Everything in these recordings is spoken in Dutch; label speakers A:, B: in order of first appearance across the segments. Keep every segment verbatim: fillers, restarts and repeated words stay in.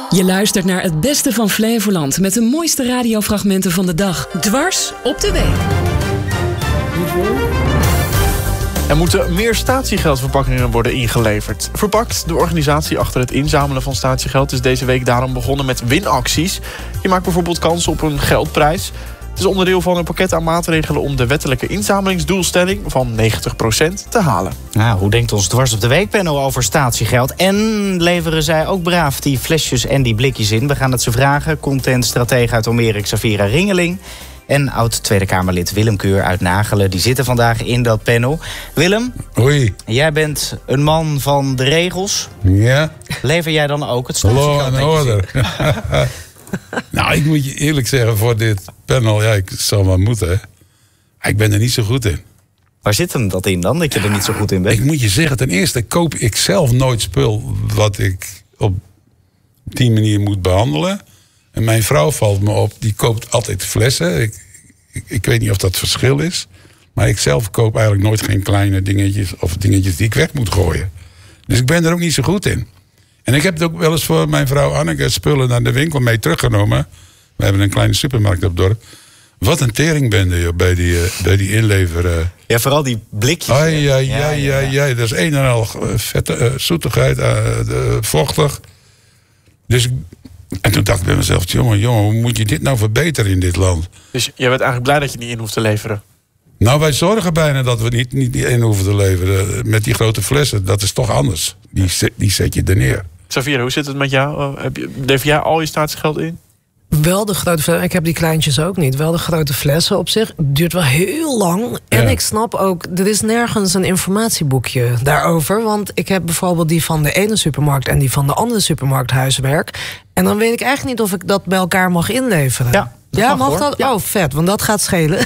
A: Je luistert naar het beste van Flevoland met de mooiste radiofragmenten van de dag. Dwars op de week.
B: Er moeten meer statiegeldverpakkingen worden ingeleverd. Verpakt, de organisatie achter het inzamelen van statiegeld, is deze week daarom begonnen met winacties. Je maakt bijvoorbeeld kans op een geldprijs. Het is onderdeel van een pakket aan maatregelen om de wettelijke inzamelingsdoelstelling van negentig procent te halen.
C: Nou, hoe denkt ons Dwars op de Week panel over statiegeld? En leveren zij ook braaf die flesjes en die blikjes in? We gaan het ze vragen. Contentstratege uit Almere, Xavira Ringeling. En oud-Tweede Kamerlid Willem Keur uit Nagelen. Die zitten vandaag in dat panel. Willem,
D: Hoi.
C: Jij bent een man van de regels.
D: Ja.
C: Lever jij dan ook het statiegeld?
D: Hallo en orde. Nou, ik moet je eerlijk zeggen, voor dit panel, ja, ik zal maar moeten. Hè. Ik ben er niet zo goed in.
C: Waar zit hem dat in dan, dat je er niet zo goed in bent?
D: Ik moet je zeggen, ten eerste koop ik zelf nooit spul wat ik op die manier moet behandelen. En mijn vrouw valt me op, die koopt altijd flessen. Ik, ik, ik weet niet of dat verschil is. Maar ik zelf koop eigenlijk nooit geen kleine dingetjes of dingetjes die ik weg moet gooien. Dus ik ben er ook niet zo goed in. En ik heb het ook wel eens voor mijn vrouw Anneke spullen naar de winkel mee teruggenomen. We hebben een kleine supermarkt op het dorp. Wat een teringbende joh, bij die, uh, bij die inleveren.
C: Ja, vooral die blikjes.
D: Ai, ja, ja, ja, ja. Dat is een en al vette, uh, zoetigheid, uh, de, vochtig. Dus ik, en toen dacht ik bij mezelf, jongen, jongen, hoe moet je dit nou verbeteren in dit land?
B: Dus jij bent eigenlijk blij dat je niet in hoeft te leveren?
D: Nou, wij zorgen bijna dat we niet, niet in hoeven te leveren. Met die grote flessen, dat is toch anders. Die, die zet je er neer.
B: Xavier, hoe zit het met jou? Heb je, lever jij al je statiegeld in?
E: Wel de grote flessen. Ik heb die kleintjes ook niet. Wel de grote flessen op zich. Het duurt wel heel lang. En
D: Ja.
E: ik snap ook, er is nergens een informatieboekje daarover. Want ik heb bijvoorbeeld die van de ene supermarkt en die van de andere supermarkt huiswerk. En dan weet ik eigenlijk niet of ik dat bij elkaar mag inleveren.
C: Ja.
E: Ja,
C: mag,
E: mag
C: hoor.
E: dat?
C: Ja.
E: Oh, vet, want dat gaat schelen.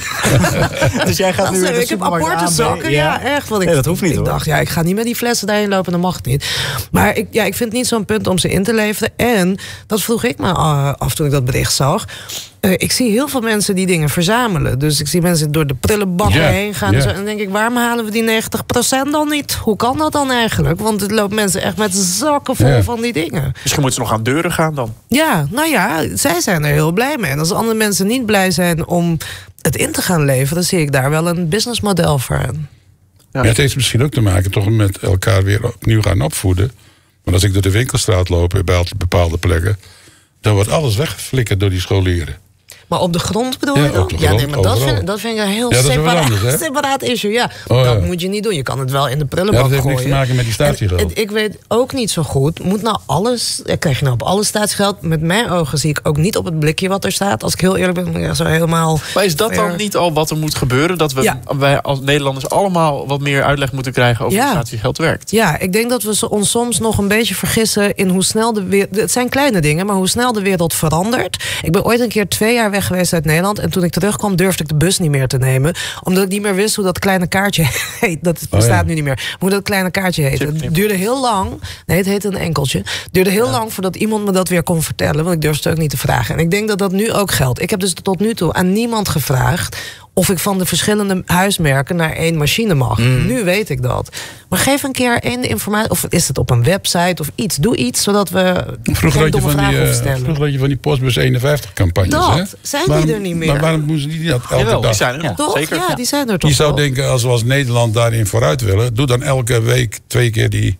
C: Dus jij gaat nu
E: Dat-
C: naar de
E: ik heb
C: supermarkt
E: aparte
C: A, B,
E: zakken, ja, echt. Want ik,
C: Nee, dat hoeft niet,
E: ik
C: hoor.
E: dacht, ja, ik ga niet met die flessen daarin lopen, dat mag het niet. Maar ik, ja, ik vind het niet zo'n punt om ze in te leveren. En dat vroeg ik me uh, af toen ik dat bericht zag. Uh, ik zie heel veel mensen die dingen verzamelen. Dus ik zie mensen door de prullenbakken
D: Ja,
E: heen gaan.
D: ja.
E: En, zo. En dan denk ik, waarom halen we die negentig procent dan niet? Hoe kan dat dan eigenlijk? Want het loopt mensen echt met zakken vol
D: Ja.
E: van die dingen.
B: Misschien moeten ze nog aan deuren gaan dan.
E: Ja, nou ja, zij zijn er heel blij mee. En als andere mensen niet blij zijn om het in te gaan leveren, zie ik daar wel een businessmodel voor.
B: Ja.
D: Ja, het heeft misschien ook te maken toch met elkaar weer opnieuw gaan opvoeden. Want als ik door de winkelstraat loop bij bepaalde plekken, dan wordt alles weggeflikkerd door die scholieren.
E: Maar op de grond bedoel
D: Ja,
E: je dan?
D: op de
E: Ja,
D: grond,
E: nee, maar dat
D: overal.
E: vind, dat vind ik een heel
D: Ja, dat is wel
E: separaat,
D: anders, hè?
E: separaat issue. Ja,
D: Oh,
E: dat
D: ja.
E: moet je niet doen. Je kan het wel in de
D: Ja,
E: prullenbak
D: dat heeft
E: gooien.
D: niks te maken met die statiegeld.
E: En, en ik weet ook niet zo goed. Moet nou alles, eh, krijg je nou op alles statiegeld? Met mijn ogen zie ik ook niet op het blikje wat er staat. Als ik heel eerlijk ben, ja, zo helemaal.
B: Maar is dat dan
E: fair.
B: niet al wat er moet gebeuren? Dat we,
E: Ja.
B: wij als Nederlanders allemaal wat meer uitleg moeten krijgen over
E: Ja.
B: hoe statiegeld werkt?
E: Ja, ik denk dat we zo- ons soms nog een beetje vergissen in hoe snel de wereld. Het zijn kleine dingen, maar hoe snel de wereld verandert. Ik ben ooit een keer twee jaar weg geweest uit Nederland. En toen ik terugkwam, durfde ik de bus niet meer te nemen. Omdat ik niet meer wist hoe dat kleine kaartje heet. Dat bestaat
D: ja.
E: nu niet meer. Maar hoe dat kleine kaartje heet.
B: Chipknip.
E: Het duurde heel lang. Nee, het heette een enkeltje. Het duurde heel lang voordat iemand me dat weer kon vertellen. Want ik durfde het ook niet te vragen. En ik denk dat dat nu ook geldt. Ik heb dus tot nu toe aan niemand gevraagd of ik van de verschillende huismerken naar één machine mag. Nu weet ik dat. Maar geef een keer één informatie. Of is het op een website of iets. Doe iets, zodat we
D: Vroeger
E: geen
D: had, je
E: domme
D: van die,
E: vragen
D: uh,
E: hoeven stellen.
D: vroeger had je van die Postbus eenenvijftig campagnes.
E: Dat,
D: hè?
E: zijn die
D: Waarom-
E: er niet meer?
D: Maar waarom moesten die dat elke
B: Jawel,
D: dag?
B: die zijn er
C: Ja.
B: nog.
E: Toch?
B: Zeker.
E: Ja, die zijn er toch
D: Je zou
E: wel.
D: denken, als we als Nederland daarin vooruit willen, doe dan elke week twee keer die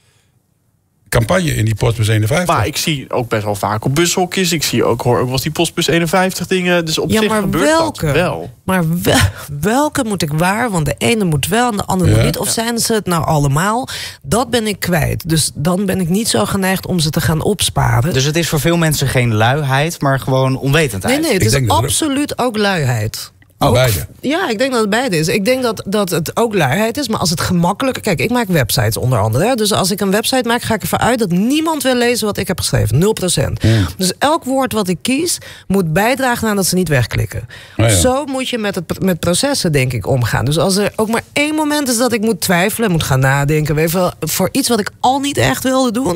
D: campagne in die Postbus eenenvijftig.
B: Maar ik zie ook best wel vaak op bushokjes. Ik zie ook, hoor ook wel eens die Postbus eenenvijftig dingen. Dus op
E: Ja,
B: zich
E: maar
B: gebeurt
E: welke?
B: dat wel.
E: Maar wel- welke moet ik waar? Want de ene moet wel en de andere
D: Ja.
E: moet niet. Of zijn ze het nou allemaal? Dat ben ik kwijt. Dus dan ben ik niet zo geneigd om ze te gaan opsparen.
C: Dus het is voor veel mensen geen luiheid, maar gewoon onwetendheid.
E: nee, nee, het
D: Ik
E: is
D: denk dat er-
E: absoluut ook luiheid.
D: Oh,
E: Ook-
D: beide.
E: Ja, ik denk dat het beide is. Ik denk dat, dat het ook luiheid is, maar als het gemakkelijk... Kijk, ik maak websites onder andere. Hè. Dus als ik een website maak, ga ik ervan uit dat niemand wil lezen wat ik heb geschreven. nul procent. Dus elk woord wat ik kies, moet bijdragen aan dat ze niet wegklikken.
D: Oh ja.
E: Zo moet je met, het, met processen, denk ik, omgaan. Dus als er ook maar één moment is dat ik moet twijfelen, moet gaan nadenken... weet je wel, voor iets wat ik al niet echt wilde doen...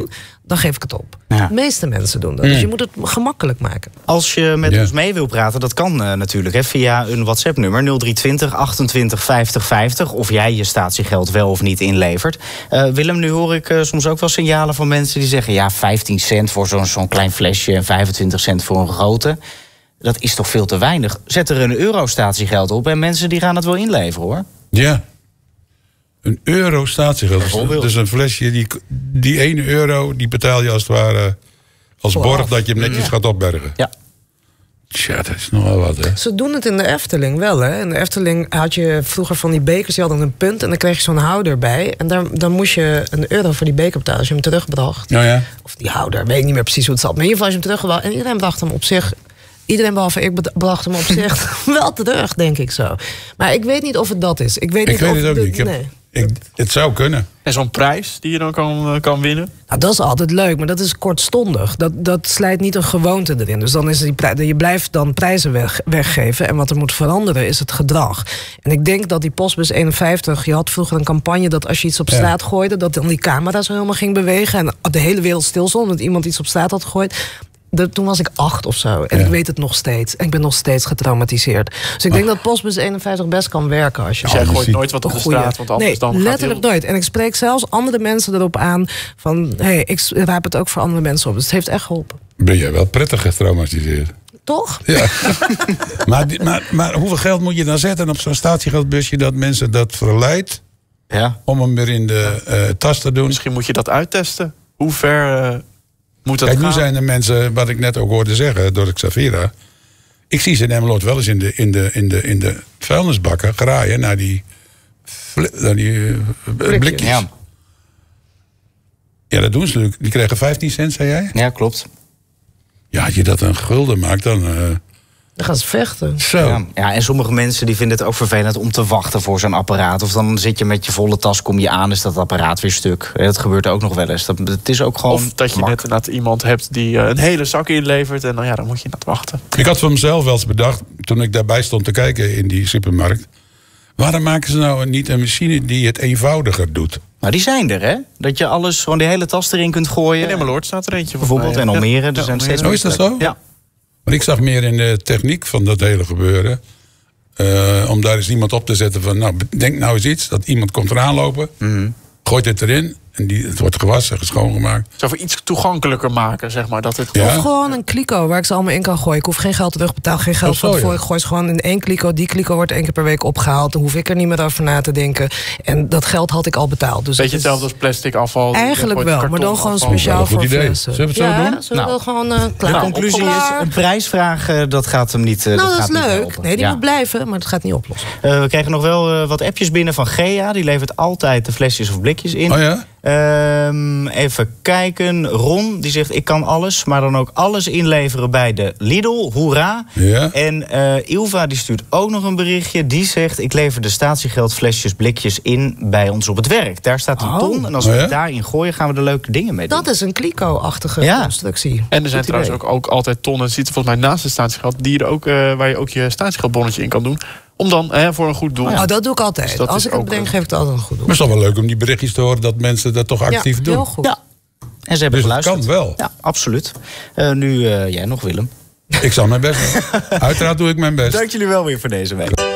E: dan geef ik het op.
C: Ja.
E: De meeste mensen doen dat. Dus je moet het gemakkelijk maken.
C: Als je met
D: Ja.
C: ons mee wil praten, dat kan uh, natuurlijk hè, via een WhatsApp-nummer nul drie twintig achtentwintig vijftig vijftig. Of jij je statiegeld wel of niet inlevert. Uh, Willem, nu hoor ik uh, soms ook wel signalen van mensen die zeggen... ja, vijftien cent voor zo'n zo'n klein flesje en vijfentwintig cent voor een grote. Dat is toch veel te weinig. Zet er een euro statiegeld op en mensen die gaan het wel inleveren, hoor.
D: Ja. Een euro statiegeld.
C: Bijvoorbeeld.
D: Dus een flesje, die, die ene euro, die betaal je als het ware als
E: Vooraf.
D: borg dat je hem netjes
E: Ja.
D: gaat opbergen.
C: Ja.
D: Tja, dat is nogal wat, hè.
E: Ze doen het in de Efteling wel, hè. In de Efteling had je vroeger van die bekers, die hadden een punt... en dan kreeg je zo'n houder bij. En daar, dan moest je een euro voor die beker betalen als je hem terugbracht.
D: Nou ja.
E: Of die houder, weet ik niet meer precies hoe het zat. Maar in ieder geval als je hem teruggebracht... en iedereen bracht hem op zich... Iedereen behalve ik bed- bracht hem op zich wel terug, denk ik zo. Maar ik weet niet of het dat is. Ik weet
D: Ik
E: niet
D: weet
E: of
D: het ook
E: de-
D: niet. Ik heb,
E: nee.
D: ik, het zou kunnen.
B: En zo'n prijs die je dan kan, uh, kan winnen.
E: Nou, dat is altijd leuk, maar dat is kortstondig. Dat, dat slijt niet een gewoonte erin. Dus dan is die prij- je blijft dan prijzen weg, weggeven. En wat er moet veranderen is het gedrag. En ik denk dat die postbus eenenvijftig... je had vroeger een campagne dat als je iets op
D: Ja.
E: straat gooide... dat dan die camera zo helemaal ging bewegen... en de hele wereld stil stond omdat iemand iets op straat had gegooid... De, toen was ik acht of zo. En
D: Ja.
E: ik weet het nog steeds. En ik ben nog steeds getraumatiseerd. Dus ik denk dat postbus eenenvijftig best kan werken. Als je
B: Dus jij
D: je
B: gooit
D: ziet-
B: nooit wat op de
E: Goeie.
B: straat, want anders
E: nee,
B: dan gaat
E: letterlijk
B: heel...
E: nooit. En ik spreek zelfs andere mensen erop aan van... hé, hey, ik raap het ook voor andere mensen op. Dus het heeft echt geholpen.
D: Ben jij wel prettig getraumatiseerd.
E: Toch?
D: Ja. maar, die- maar, maar hoeveel geld moet je dan zetten op zo'n statiegeldbusje... dat mensen dat verleidt
C: Ja.
D: om hem weer in de uh, tas te doen?
B: Misschien moet je dat uittesten. Hoe ver uh, moet dat
D: Kijk,
B: gaan?
D: nu zijn er mensen, wat ik net ook hoorde zeggen door de Xavira... ik zie ze in Emmeloord wel eens in de, in de, in de, in de vuilnisbakken graaien... naar die, fli- naar die uh, blikjes.
C: Ja.
D: Ja, dat doen ze natuurlijk. Die krijgen vijftien cent, zei jij?
C: ja, klopt.
D: Ja, als je dat een gulden maakt, dan... Uh,
E: Dan gaan ze vechten.
D: zo.
C: Ja. ja, en sommige mensen die vinden het ook vervelend om te wachten voor zo'n apparaat. Of dan zit je met je volle tas, kom je aan, is dat apparaat weer stuk. Dat gebeurt ook nog wel eens. Dat, het is ook gewoon
B: Of dat je
C: gemak.
B: net inderdaad iemand hebt die uh, een hele zak inlevert... en dan, ja, dan moet je net wachten.
D: Ik had voor mezelf wel eens bedacht, toen ik daarbij stond te kijken in die supermarkt... waarom maken ze nou niet een machine die het eenvoudiger doet?
C: Maar die zijn er, hè? Dat je alles, gewoon die hele tas erin kunt gooien.
B: In Emmeloord staat er eentje.
C: Bijvoorbeeld, en Almere. Er
B: Ja,
C: zijn
B: ja,
C: steeds
D: Oh, is dat zo?
C: Ja.
D: Maar ik zag meer in de techniek van dat hele gebeuren. Uh, om daar eens iemand op te zetten van... nou, denk nou eens iets, dat iemand komt eraan lopen...
C: Mm-hmm.
D: gooit het erin en die, het wordt gewassen, schoongemaakt.
B: Zou voor iets toegankelijker maken, zeg maar. Dat het
D: Ja.
E: Of gewoon een kliko waar ik ze allemaal in kan gooien. Ik hoef geen geld terugbetaal, geen geld
D: Oh, zo,
E: van tevoren.
D: ja.
E: Ik gooi ze gewoon in één kliko. Die kliko wordt één keer per week opgehaald. Dan hoef ik er niet meer over na te denken. En dat geld had ik al betaald. Dus
B: beetje
E: het is
B: hetzelfde als plastic afval.
E: eigenlijk
B: Je gooit
E: wel, maar
B: karton
E: dan gewoon
B: afval.
E: speciaal
D: Wel een goed
E: voor
D: idee.
E: flessen.
D: Zullen we het zo
E: ja,
D: doen?
E: Zullen we
C: Nou,
E: gewoon uh, klaar?
C: De conclusie is,
E: Klaar.
C: een prijsvraag, uh, dat gaat hem niet uh,
E: Nou, dat,
C: gaat
E: is
C: niet
E: leuk.
C: helpen.
E: Nee, die
C: Ja.
E: moet blijven, maar het gaat niet oplossen.
C: Uh, we krijgen nog wel uh, wat appjes binnen van Gea. Die levert altijd de flesjes of blikjes in.
D: Oh ja?
C: Um, even kijken. Ron, die zegt, ik kan alles, maar dan ook alles inleveren bij de Lidl. Hoera.
D: Ja.
C: En uh, Ilva, die stuurt ook nog een berichtje. Die zegt, ik lever de statiegeldflesjes, blikjes in bij ons op het werk. Daar staat een
E: Oh.
C: ton. En als
D: Oh
C: we
D: ja?
C: het daarin gooien, gaan we er leuke dingen mee doen.
E: Dat is een kliko-achtige
C: Ja.
E: constructie.
B: En er zijn
E: Goed
B: trouwens
E: idee.
B: ook, ook altijd tonnen, ziet er volgens mij naast het statiegeld, die er ook, uh, waar je ook je statiegeldbonnetje in kan doen. Om dan uh, voor een goed doel.
E: Oh, dat doe ik altijd.
B: Dus dat
E: Als
B: is
E: ik het
B: ook,
E: bedenk,
B: uh,
E: geef ik het altijd een goed doel.
D: Maar het is toch wel leuk om die berichtjes te horen... dat mensen dat toch actief
E: ja,
D: doen.
E: heel goed.
C: Ja. En ze hebben
D: Dus het
C: geluisterd.
D: kan wel.
C: Ja, absoluut. Uh, nu uh, jij nog, Willem.
D: Ik zal mijn best doen. Uiteraard doe ik mijn best.
C: Dank jullie wel weer voor deze week.